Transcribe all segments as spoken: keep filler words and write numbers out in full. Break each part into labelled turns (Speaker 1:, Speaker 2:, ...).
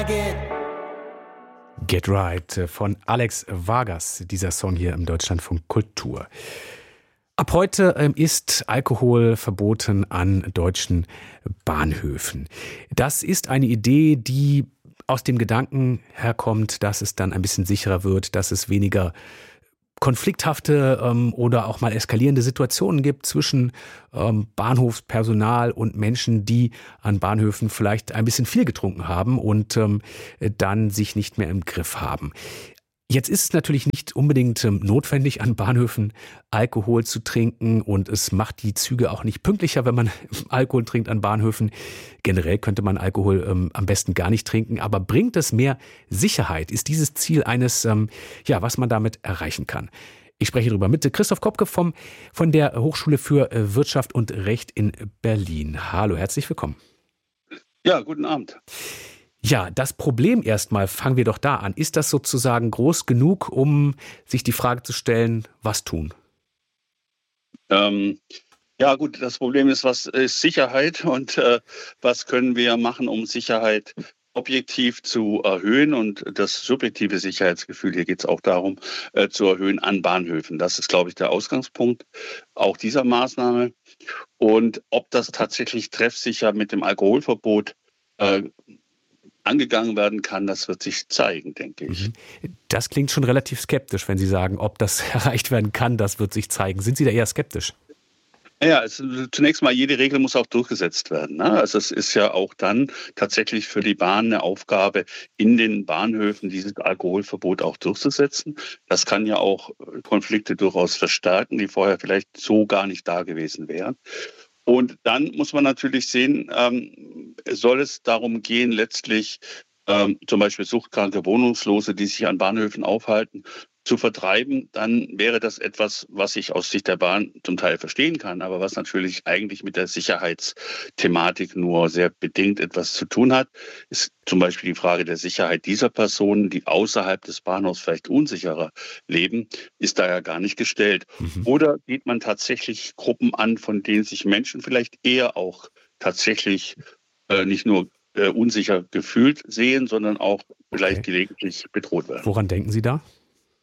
Speaker 1: Get Right von Alex Vargas, dieser Song hier im Deutschlandfunk Kultur. Ab heute ähm, ist Alkohol verboten an deutschen Bahnhöfen. Das ist eine Idee, die aus dem Gedanken herkommt, dass es dann ein bisschen sicherer wird, dass es weniger konflikthafte ähm, oder auch mal eskalierende Situationen gibt zwischen ähm, Bahnhofspersonal und Menschen, die an Bahnhöfen vielleicht ein bisschen viel getrunken haben und ähm, dann sich nicht mehr im Griff haben. Jetzt ist es natürlich nicht unbedingt ähm, notwendig, an Bahnhöfen Alkohol zu trinken, und es macht die Züge auch nicht pünktlicher, wenn man Alkohol trinkt an Bahnhöfen. Generell könnte man Alkohol ähm, am besten gar nicht trinken, aber bringt es mehr Sicherheit? Ist dieses Ziel eines, ähm, ja, was man damit erreichen kann? Ich spreche darüber mit Christoph Kopke vom, von der Hochschule für äh, Wirtschaft und Recht in Berlin. Hallo, herzlich willkommen.
Speaker 2: Ja, guten Abend.
Speaker 1: Ja, das Problem erstmal, fangen wir doch da an. Ist das sozusagen groß genug, um sich die Frage zu stellen, was tun?
Speaker 2: Ähm, ja gut, das Problem ist, was ist Sicherheit und äh, was können wir machen, um Sicherheit objektiv zu erhöhen und das subjektive Sicherheitsgefühl, hier geht es auch darum, äh, zu erhöhen an Bahnhöfen. Das ist, glaube ich, der Ausgangspunkt auch dieser Maßnahme. Und ob das tatsächlich treffsicher mit dem Alkoholverbot äh, angegangen werden kann, das wird sich zeigen, denke ich.
Speaker 1: Das klingt schon relativ skeptisch, wenn Sie sagen, ob das erreicht werden kann, das wird sich zeigen. Sind Sie da eher skeptisch?
Speaker 2: Ja, es, zunächst mal, jede Regel muss auch durchgesetzt werden. Ne? Also es ist ja auch dann tatsächlich für die Bahn eine Aufgabe, in den Bahnhöfen dieses Alkoholverbot auch durchzusetzen. Das kann ja auch Konflikte durchaus verstärken, die vorher vielleicht so gar nicht da gewesen wären. Und dann muss man natürlich sehen, ähm, soll es darum gehen, letztlich ähm, zum Beispiel suchtkranke Wohnungslose, die sich an Bahnhöfen aufhalten, zu vertreiben, dann wäre das etwas, was ich aus Sicht der Bahn zum Teil verstehen kann, aber was natürlich eigentlich mit der Sicherheitsthematik nur sehr bedingt etwas zu tun hat, ist zum Beispiel die Frage der Sicherheit dieser Personen, die außerhalb des Bahnhofs vielleicht unsicherer leben, ist da ja gar nicht gestellt. Mhm. Oder geht man tatsächlich Gruppen an, von denen sich Menschen vielleicht eher auch tatsächlich äh, nicht nur äh, unsicher gefühlt sehen, sondern auch vielleicht okay. gelegentlich bedroht werden.
Speaker 1: Woran denken Sie da?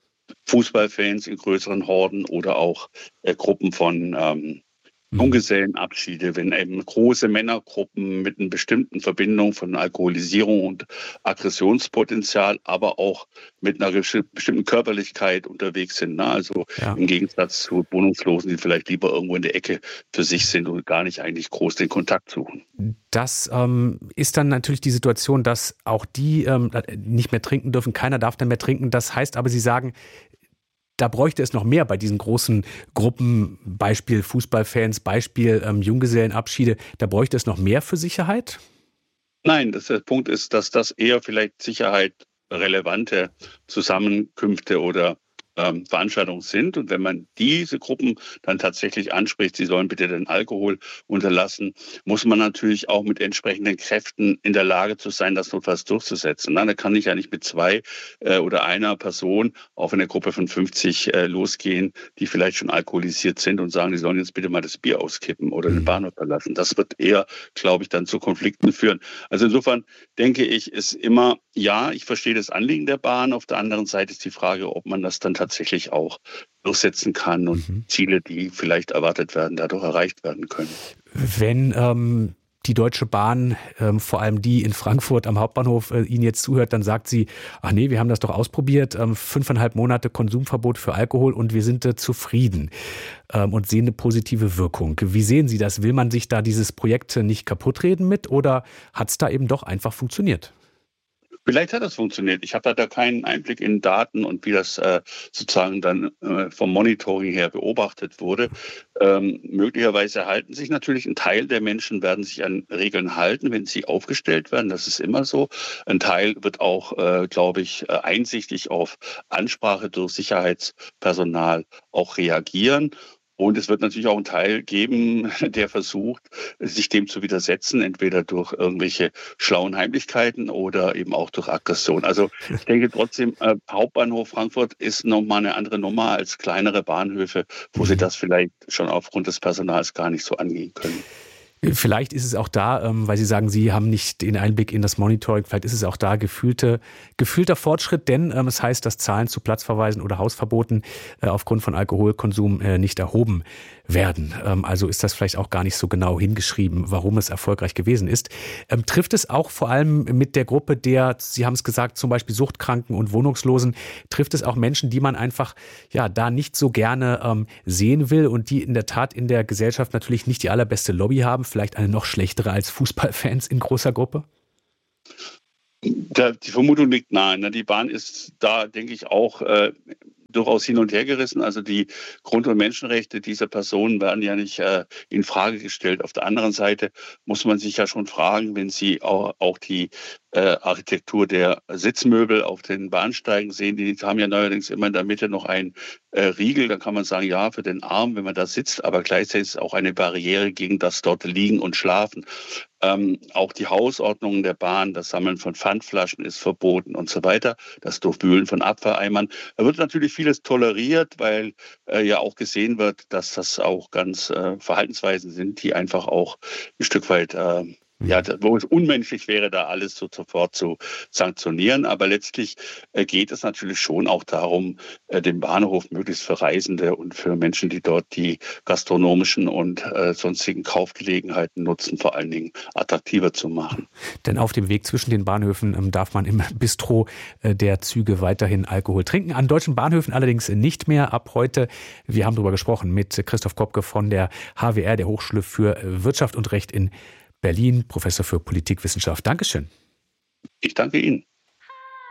Speaker 2: Fußballfans in größeren Horden oder auch äh, Gruppen von ähm, Junggesellenabschiede, wenn eben große Männergruppen mit einer bestimmten Verbindung von Alkoholisierung und Aggressionspotenzial, aber auch mit einer bestimmten Körperlichkeit unterwegs sind. Ne? Also ja. Im Gegensatz zu Wohnungslosen, die vielleicht lieber irgendwo in der Ecke für sich sind und gar nicht eigentlich groß den Kontakt suchen.
Speaker 1: Das ähm, ist dann natürlich die Situation, dass auch die ähm, nicht mehr trinken dürfen. Keiner darf dann mehr trinken. Das heißt aber, Sie sagen, da bräuchte es noch mehr bei diesen großen Gruppen, Beispiel Fußballfans, Beispiel ähm, Junggesellenabschiede. Da bräuchte es noch mehr für Sicherheit?
Speaker 2: Nein, das, der Punkt ist, dass das eher vielleicht sicherheitsrelevante Zusammenkünfte oder ähm, Veranstaltungen sind. Und wenn man diese Gruppen dann tatsächlich anspricht, sie sollen bitte den Alkohol unterlassen, muss man natürlich auch mit entsprechenden Kräften in der Lage zu sein, das notfalls durchzusetzen. Na, da kann ich ja nicht mit zwei äh, oder einer Person auf eine Gruppe von fünfzig äh, losgehen, die vielleicht schon alkoholisiert sind und sagen, die sollen jetzt bitte mal das Bier auskippen oder den Bahnhof verlassen. Das wird eher, glaube ich, dann zu Konflikten führen. Also insofern denke ich, ist immer, ja, ich verstehe das Anliegen der Bahn. Auf der anderen Seite ist die Frage, ob man das dann tatsächlich auch durchsetzen kann und mhm. Ziele, die vielleicht erwartet werden, dadurch erreicht werden können.
Speaker 1: Wenn ähm, die Deutsche Bahn, ähm, vor allem die in Frankfurt am Hauptbahnhof, äh, Ihnen jetzt zuhört, dann sagt sie, ach nee, wir haben das doch ausprobiert, ähm, fünfeinhalb Monate Konsumverbot für Alkohol und wir sind äh, zufrieden ähm, und sehen eine positive Wirkung. Wie sehen Sie das? Will man sich da dieses Projekt nicht kaputtreden mit oder hat es da eben doch einfach funktioniert?
Speaker 2: Vielleicht hat das funktioniert. Ich habe da keinen Einblick in Daten und wie das äh, sozusagen dann äh, vom Monitoring her beobachtet wurde. Ähm, möglicherweise halten sich natürlich ein Teil der Menschen, werden sich an Regeln halten, wenn sie aufgestellt werden. Das ist immer so. Ein Teil wird auch, äh, glaube ich, einsichtig auf Ansprache durch Sicherheitspersonal auch reagieren. Und es wird natürlich auch einen Teil geben, der versucht, sich dem zu widersetzen, entweder durch irgendwelche schlauen Heimlichkeiten oder eben auch durch Aggression. Also ich denke trotzdem, äh, Hauptbahnhof Frankfurt ist nochmal eine andere Nummer als kleinere Bahnhöfe, wo sie das vielleicht schon aufgrund des Personals gar nicht so angehen können.
Speaker 1: Vielleicht ist es auch da, weil Sie sagen, Sie haben nicht den Einblick in das Monitoring, vielleicht ist es auch da gefühlte, gefühlter Fortschritt, denn es heißt, dass Zahlen zu Platzverweisen oder Hausverboten aufgrund von Alkoholkonsum nicht erhoben werden. Also ist das vielleicht auch gar nicht so genau hingeschrieben, warum es erfolgreich gewesen ist. Trifft es auch vor allem mit der Gruppe der, Sie haben es gesagt, zum Beispiel Suchtkranken und Wohnungslosen, trifft es auch Menschen, die man einfach ja da nicht so gerne ähm, sehen will und die in der Tat in der Gesellschaft natürlich nicht die allerbeste Lobby haben, vielleicht eine noch schlechtere als Fußballfans in großer Gruppe?
Speaker 2: Die Vermutung liegt nahe. Die Bahn ist da, denke ich, auch äh, durchaus hin und her gerissen. Also die Grund- und Menschenrechte dieser Personen werden ja nicht äh, in Frage gestellt. Auf der anderen Seite muss man sich ja schon fragen, wenn Sie auch, auch die äh, Architektur der Sitzmöbel auf den Bahnsteigen sehen, die haben ja neuerdings immer in der Mitte noch einen äh, Riegel. Dann kann man sagen, ja, für den Arm, wenn man da sitzt, aber gleichzeitig ist es auch eine Barriere gegen das dort Liegen und Schlafen. Ähm, auch die Hausordnung der Bahn, das Sammeln von Pfandflaschen ist verboten und so weiter, das Durchwühlen von Abfalleimern. Da wird natürlich vieles toleriert, weil äh, ja auch gesehen wird, dass das auch ganz äh, Verhaltensweisen sind, die einfach auch ein Stück weit äh, ja, wo es unmenschlich wäre, da alles so sofort zu sanktionieren. Aber letztlich äh, geht es natürlich schon auch darum, äh, den Bahnhof möglichst für Reisende und für Menschen, die dort die gastronomischen und äh, sonstigen Kaufgelegenheiten nutzen, vor allen Dingen attraktiver zu machen.
Speaker 1: Denn auf dem Weg zwischen den Bahnhöfen ähm, darf man im Bistro äh, der Züge weiterhin Alkohol trinken. An deutschen Bahnhöfen allerdings nicht mehr ab heute. Wir haben darüber gesprochen mit Christoph Kopke von der H W R, der Hochschule für Wirtschaft und Recht in Berlin, Professor für Politikwissenschaft. Dankeschön.
Speaker 2: Ich danke Ihnen.